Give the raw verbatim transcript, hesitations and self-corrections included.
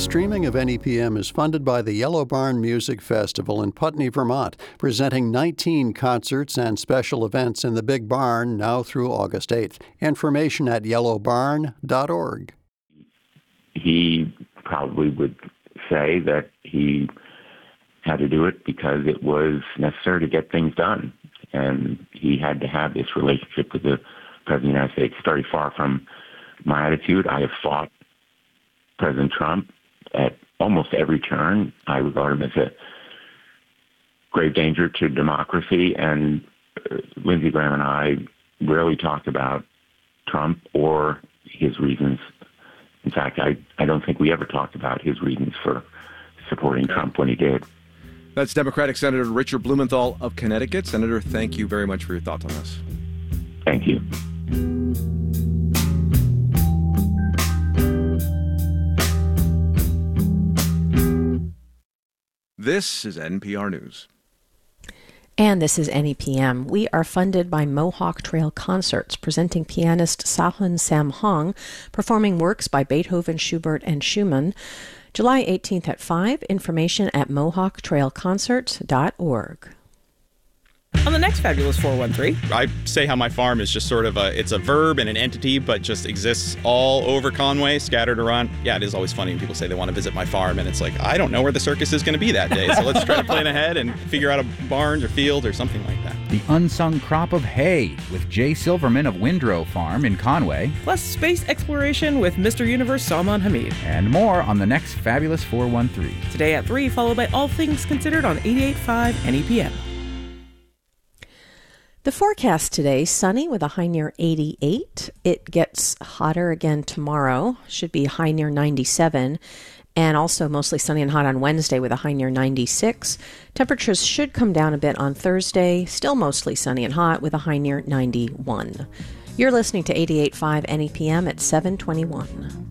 Streaming of N E P M is funded by the Yellow Barn Music Festival in Putney, Vermont, presenting nineteen concerts and special events in the Big Barn now through August eighth. Information at yellow barn dot org. He probably would say that he had to do it because it was necessary to get things done. And he had to have this relationship with the President of the United States. It's very far from my attitude. I have fought President Trump at almost every turn. I regard him as a grave danger to democracy, and uh, Lindsey Graham and I rarely talked about Trump or his reasons. In fact, I, I don't think we ever talked about his reasons for supporting okay. Trump when he did. That's Democratic Senator Richard Blumenthal of Connecticut. Senator, thank you very much for your thoughts on this. Thank you. This is N P R News. And this is N E P M. We are funded by Mohawk Trail Concerts, presenting pianist Sahun Samhong, performing works by Beethoven, Schubert, and Schumann. July eighteenth at five. Information at mohawk trail concerts dot org. On the next Fabulous four one three. I say how my farm is just sort of a, it's a verb and an entity, but just exists all over Conway, scattered around. Yeah, it is always funny when people say they want to visit my farm, and it's like, I don't know where the circus is going to be that day, so let's try to plan ahead and figure out a barn or field or something like that. The Unsung Crop of Hay with Jay Silverman of Windrow Farm in Conway. Plus space exploration with Mister Universe Salman Hamid. And more on the next Fabulous four one three. Today at three, followed by All Things Considered on eighty-eight point five N E P M. The forecast today, sunny with a high near eighty-eight. It gets hotter again tomorrow, should be high near ninety-seven. And also mostly sunny and hot on Wednesday with a high near ninety-six. Temperatures should come down a bit on Thursday, still mostly sunny and hot with a high near ninety-one. You're listening to eighty-eight point five N E P M at seven twenty-one.